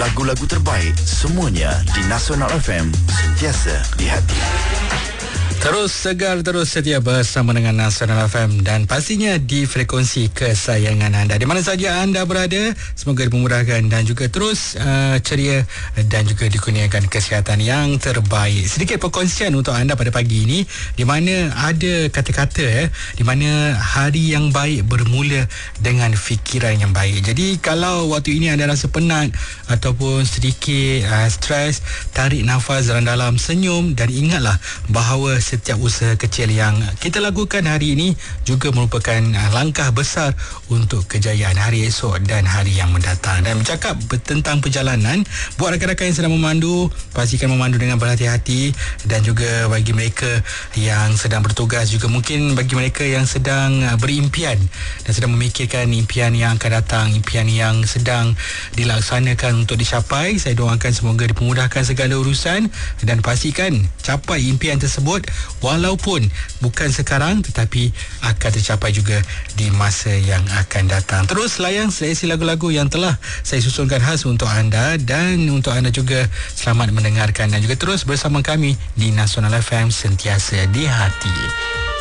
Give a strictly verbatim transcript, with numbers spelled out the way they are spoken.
lagu-lagu terbaik semuanya di Nasional F M, sentiasa di hati. Terus segar, terus setia bersama dengan Nasional F M dan pastinya di frekuensi kesayangan anda. Di mana saja anda berada, semoga dimudahkan dan juga terus uh, ceria dan juga dikurniakan kesihatan yang terbaik. Sedikit perkongsian untuk anda pada pagi ini, di mana ada kata-kata eh, di mana hari yang baik bermula dengan fikiran yang baik. Jadi kalau waktu ini anda rasa penat ataupun sedikit uh, stres, tarik nafas dalam-dalam, senyum dan ingatlah bahawa setiap usaha kecil yang kita lakukan hari ini juga merupakan langkah besar untuk kejayaan hari esok dan hari yang mendatang. Dan bercakap tentang perjalanan, buat rakan-rakan yang sedang memandu, pastikan memandu dengan berhati-hati, dan juga bagi mereka yang sedang bertugas, juga mungkin bagi mereka yang sedang berimpian dan sedang memikirkan impian yang akan datang, impian yang sedang dilaksanakan untuk dicapai, saya doakan semoga dipermudahkan segala urusan dan pastikan capai impian tersebut walaupun bukan sekarang tetapi akan tercapai juga di masa yang akan datang. Terus layan seleksi lagu-lagu yang telah saya susunkan khas untuk anda, dan untuk anda juga selamat mendengarkan dan juga terus bersama kami di Nasional F M, sentiasa di hati.